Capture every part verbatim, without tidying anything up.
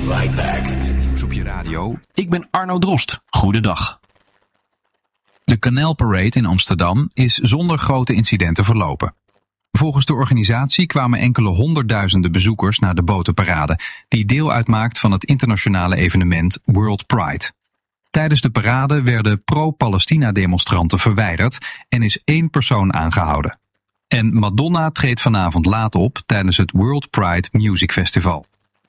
right back. Nieuws op je radio. Ik ben Arno Drost. Goedendag. De Kanaalparade in Amsterdam is zonder grote incidenten verlopen. Volgens de organisatie kwamen enkele honderdduizenden bezoekers naar de botenparade, die deel uitmaakt van het internationale evenement World Pride. Tijdens de parade werden pro-Palestina-demonstranten verwijderd en is één persoon aangehouden. En Madonna treedt vanavond laat op tijdens het World Pride Music Festival.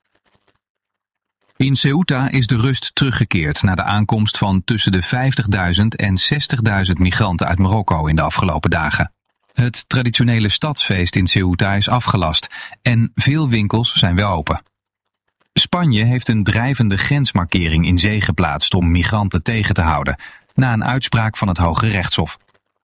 In Ceuta is de rust teruggekeerd na de aankomst van tussen de vijftigduizend en zestigduizend migranten uit Marokko in de afgelopen dagen. Het traditionele stadsfeest in Ceuta is afgelast en veel winkels zijn wel open. Spanje heeft een drijvende grensmarkering in zee geplaatst om migranten tegen te houden, na een uitspraak van het Hoge Rechtshof.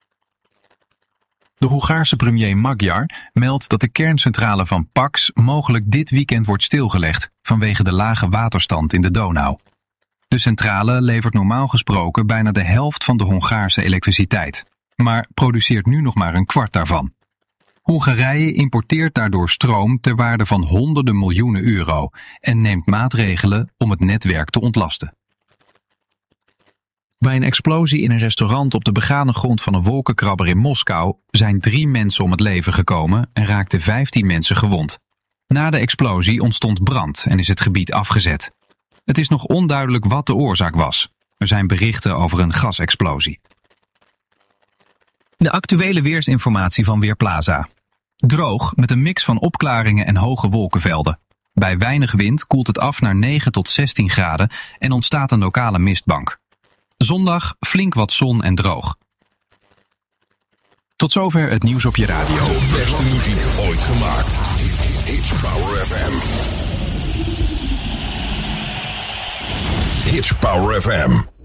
De Hongaarse premier Magyar meldt dat de kerncentrale van Pax mogelijk dit weekend wordt stilgelegd vanwege de lage waterstand in de Donau. De centrale levert normaal gesproken bijna de helft van de Hongaarse elektriciteit, maar produceert nu nog maar een kwart daarvan. Hongarije importeert daardoor stroom ter waarde van honderden miljoenen euro en neemt maatregelen om het netwerk te ontlasten. Bij een explosie in een restaurant op de begane grond van een wolkenkrabber in Moskou zijn drie mensen om het leven gekomen en raakten vijftien mensen gewond. Na de explosie ontstond brand en is het gebied afgezet. Het is nog onduidelijk wat de oorzaak was. Er zijn berichten over een gasexplosie. De actuele weersinformatie van Weerplaza. Droog met een mix van opklaringen en hoge wolkenvelden. Bij weinig wind koelt het af naar negen tot zestien graden en ontstaat een lokale mistbank. Zondag flink wat zon en droog. Tot zover het nieuws op je radio. De beste muziek ooit gemaakt. Hits Power F M. Hits Power F M.